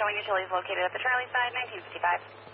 Showing utilities located at the Charlie side, 1955.